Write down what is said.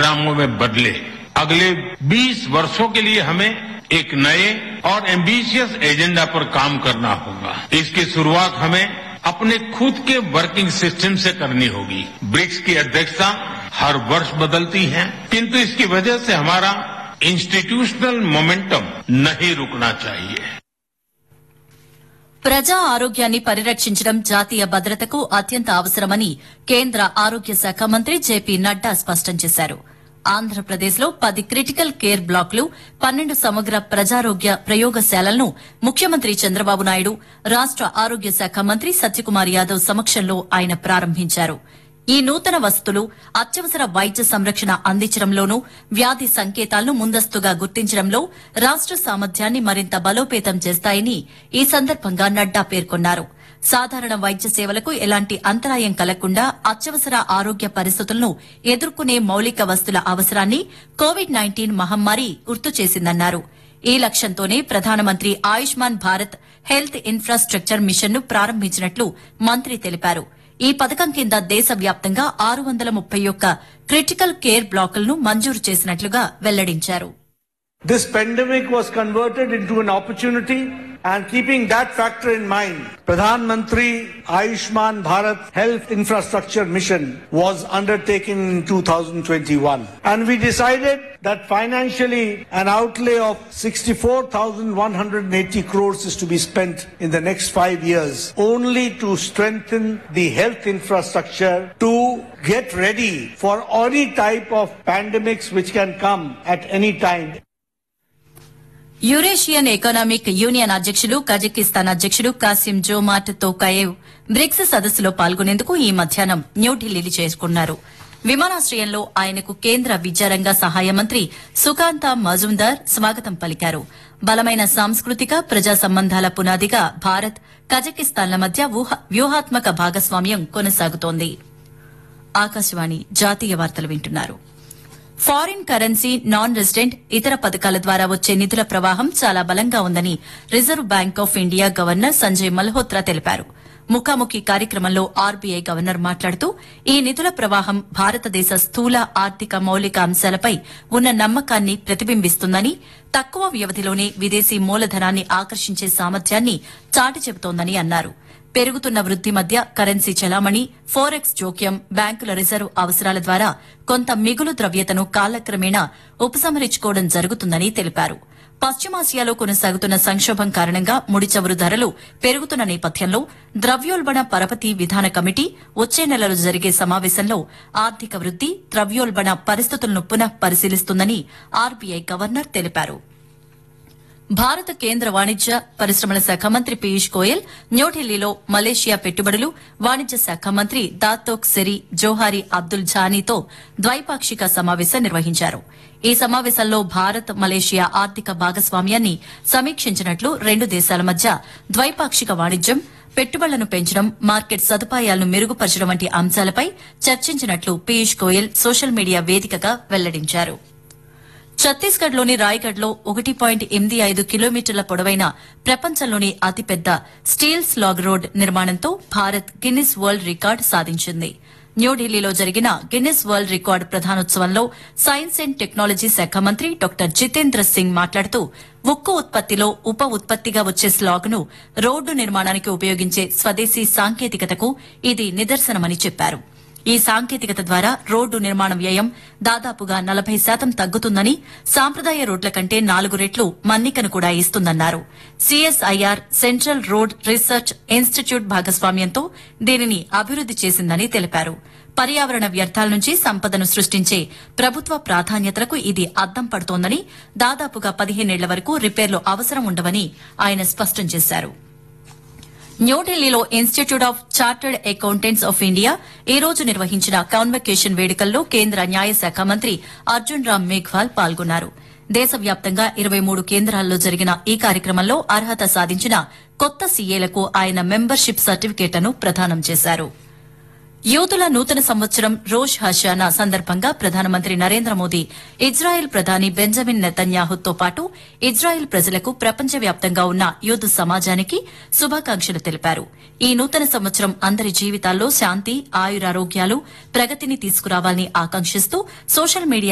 परिणामों में बदले। अगले 20 वर्षों के लिए हमें एक नए और एम्बिशियस एजेंडा पर काम करना होगा। इसकी शुरुआत हमें अपने खुद के वर्किंग सिस्टम से करनी होगी। ब्रिक्स की अध्यक्षता हर वर्ष बदलती है, किंतु इसकी वजह से हमारा इंस्टीट्यूशनल मोमेंटम नहीं रुकना चाहिए। ప్రజా ఆరోగ్యాన్ని పరిరక్షించడం జాతీయ భద్రతకు అత్యంత అవసరమని కేంద్ర ఆరోగ్య శాఖ మంత్రి జేపీ నడ్డా స్పష్టం చేశారు. ఆంధ్రప్రదేశ్లో 10 క్రిటికల్ కేర్ బ్లాకులు, 12 సమగ్ర ప్రజారోగ్య ప్రయోగశాలలను ముఖ్యమంత్రి చంద్రబాబు నాయుడు, రాష్ట ఆరోగ్య శాఖ మంత్రి సత్యకుమార్ యాదవ్ సమక్షంలో ఆయన ప్రారంభించారు. ఈ నూతన వసతులు అత్యవసర వైద్య సంరక్షణ అందించడంలోనూ, వ్యాధి సంకేతాలను ముందస్తుగా గుర్తించడంలో రాష్ట సామర్థ్యాన్ని మరింత బలోపేతం చేస్తాయని ఈ సందర్భంగా నడ్డా పేర్కొన్నారు. సాధారణ వైద్య సేవలకు ఎలాంటి అంతరాయం కలగకుండా అత్యవసర ఆరోగ్య పరిస్థితులను ఎదుర్కొనే మౌలిక వస్తుల అవసరాన్ని కోవిడ్-19 మహమ్మారి గుర్తు చేసిందన్నారు. ఈ లక్ష్యంతోనే ప్రధానమంత్రి Ayushman Bharat health infrastructure machine ను ప్రారంభించినట్లు మంత్రి తెలిపారు. ఈ పథకం కింద దేశవ్యాప్తంగా 631 క్రిటికల్ కేర్ బ్లాకులను మంజూరు చేసినట్లుగా వెల్లడించారు. This pandemic was converted into an opportunity, and keeping that factor in mind, Pradhan Mantri Ayushman Bharat Health Infrastructure Mission was undertaken in 2021. And we decided that financially an outlay of 64,180 crores is to be spent in the next 5 years only to strengthen the health infrastructure to get ready for any type of pandemics which can come at any time. Eurasian economic union అధ్యకులు Kazakhstan అధ్యకుడు Kasim జోమార్ట్ తోకాయేవ్ bricks సదస్సులో పాల్గొనేందుకు ఈ మధ్యాహ్నం న్యూఢిల్లీ చేరుకున్నారు. విమానాశ్రయంలో ఆయనకు కేంద్ర విద్యారంగ సహాయ మంత్రి సుకాంత మజుందార్ స్వాగతం పలికారు. బలమైన సాంస్కృతిక ప్రజా సంబంధాల పునాదిగా భారత్, కజకిస్తాన్ల మధ్య వ్యూహాత్మక భాగస్వామ్యం కొనసాగుతోంది. ఆకాశవాణి జాతీయ వార్తలు వింటున్నారు. ఫారిన్ కరెన్సీ, నాన్ రెసిడెంట్, ఇతర పథకాల ద్వారా వచ్చే నిధుల ప్రవాహం చాలా బలంగా ఉందని reserve bank of India governor Sanjay Malhotra తెలిపారు. ముఖాముఖి కార్యక్రమంలో ఆర్బీఐ గవర్నర్ మాట్లాడుతూ ఈ నిధుల ప్రవాహం భారతదేశ స్థూల ఆర్థిక మౌలిక అంశాలపై ఉన్న నమ్మకాన్ని ప్రతిబింబిస్తుందని, తక్కువ వ్యవధిలోనే విదేశీ మూలధనాన్ని ఆకర్షించే సామర్థ్యాన్ని చాటి చెబుతోందని అన్నారు. పెరుగుతున్న వృద్ది మధ్య కరెన్సీ చలామణి, ఫోరెక్స్ జోక్యం, బ్యాంకుల రిజర్వ్ అవసరాల ద్వారా కొంత మిగులు ద్రవ్యతను కాలక్రమేణా ఉపసంహరించుకోవడం జరుగుతుందని తెలిపారు. పశ్చిమాసియాలో కొనసాగుతున్న సంక్షోభం కారణంగా ముడి చమురు ధరలు పెరుగుతున్న నేపథ్యంలో ద్రవ్యోల్బణ పరపతి విధాన కమిటీ వచ్చే నెలలో జరిగే సమావేశంలో ఆర్థిక వృద్ది, ద్రవ్యోల్బణ పరిస్థితులను పునః పరిశీలిస్తుందని ఆర్బీఐ గవర్నర్ తెలిపారు. భారత కేంద్ర వాణిజ్య పరిశ్రమల శాఖ మంత్రి పీయూష్ గోయల్ న్యూఢిల్లీలో మలేషియా పెట్టుబడులు, వాణిజ్య శాఖ మంత్రి దాతోక్ సెరి జోహారి అబ్దుల్ ఝానీతో ద్వైపాక్షిక సమావేశం నిర్వహించారు. ఈ సమావేశంలో భారత్, మలేషియా ఆర్థిక భాగస్వామ్యాన్ని సమీక్షించినట్లు, రెండు దేశాల మధ్య ద్వైపాక్షిక వాణిజ్యం, పెట్టుబడులను పెంచడం, మార్కెట్ సదుపాయాలను మెరుగుపరచడం వంటి అంశాలపై చర్చించినట్లు పీయూష్ గోయల్ సోషల్ మీడియా వేదికగా వెల్లడించారు. ఛత్తీస్గఢ్లోని రాయ్గఢ్లో 1.85 కిలోమీటర్ల పొడవైన ప్రపంచంలోని అతిపెద్ద స్టీల్ స్లాగ్ రోడ్ నిర్మాణంతో భారత్ గిన్నిస్ వరల్డ్ రికార్డు సాధించింది. న్యూఢిల్లీలో జరిగిన Guinness world record ప్రధానోత్సవంలో science and technology శాఖ మంత్రి డాక్టర్ జితేంద్ర సింగ్ మాట్లాడుతూ ఉక్కు ఉత్పత్తిలో ఉప ఉత్పత్తిగా వచ్చే స్లాగ్ను రోడ్డు నిర్మాణానికి ఉపయోగించే స్వదేశీ సాంకేతికతకు ఇది నిదర్శనమని చెప్పారు. ఈ సాంకేతికత ద్వారా రోడ్డు నిర్మాణ వ్యయం దాదాపుగా 40% తగ్గుతుందని, సాంప్రదాయ రోడ్ల కంటే 4 రెట్లు మన్నికను కూడా ఇస్తుందన్నారు. CSIR central road research institute భాగస్వామ్యంతో దీనిని అభివృద్ది చేసిందని తెలిపారు. పర్యావరణ వ్యర్థాల నుంచి సంపదను సృష్టించే ప్రభుత్వ ప్రాధాన్యతలకు ఇది అద్దం పడుతోందని, దాదాపుగా 15 ఏళ్ల వరకు రిపేర్లు అవసరం ఉండవని ఆయన స్పష్టం చేశారు. న్యూఢిల్లీలో institute of chartered accountants of India ఈ రోజు నిర్వహించిన కాన్వకేషన్ వేడుకల్లో కేంద్ర న్యాయశాఖ మంత్రి అర్జున్ రామ్ మేఘ్వాల్ పాల్గొన్నారు. దేశవ్యాప్తంగా 23 కేంద్రాల్లో జరిగిన ఈ కార్యక్రమంలో అర్హత సాధించిన కొత్త సీఏలకు ఆయన మెంబర్షిప్ సర్టిఫికేట్లను ప్రదానం చేశారు. యూదుల నూతన సంవత్సరం రోష్ హషానా సందర్భంగా ప్రధానమంత్రి నరేంద్ర మోదీ ఇజ్రాయెల్ ప్రధాని బెంజమిన్ నెతన్యాహుతో పాటు ఇజ్రాయెల్ ప్రజలకు ప్రపంచవ్యాప్తంగా ఉన్న యూదు సమాజానికి శుభాకాంక్షలు తెలిపారు. ఈ నూతన సంవత్సరం అందరి జీవితాల్లో శాంతి, ఆయురారోగ్యాలు, ప్రగతిని తీసుకురావాలని ఆకాంక్షిస్తూ సోషల్ మీడియా